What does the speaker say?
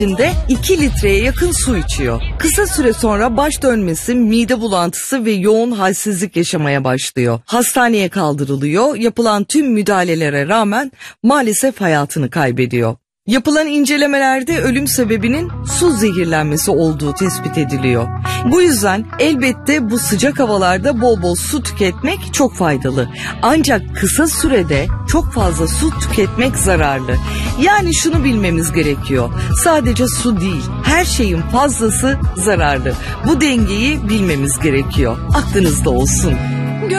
günde 2 litreye yakın su içiyor. Kısa süre sonra baş dönmesi, mide bulantısı ve yoğun halsizlik yaşamaya başlıyor. Hastaneye kaldırılıyor, yapılan tüm müdahalelere rağmen maalesef hayatını kaybediyor. Yapılan incelemelerde ölüm sebebinin su zehirlenmesi olduğu tespit ediliyor. Bu yüzden elbette bu sıcak havalarda bol bol su tüketmek çok faydalı. Ancak kısa sürede çok fazla su tüketmek zararlı. Yani şunu bilmemiz gerekiyor. Sadece su değil, her şeyin fazlası zararlı. Bu dengeyi bilmemiz gerekiyor. Aklınızda olsun.